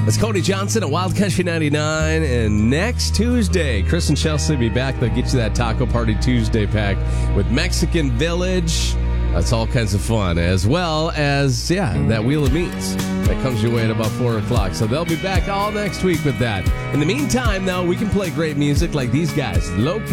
It's Cody Johnson at Wild Country 99, and next Tuesday, Chris and Chelsea will be back. They'll get you that Taco Party Tuesday pack with Mexican Village. That's all kinds of fun, as well as, that Wheel of Meats that comes your way at about 4 o'clock. So they'll be back all next week with that. In the meantime, though, we can play great music like these guys, Low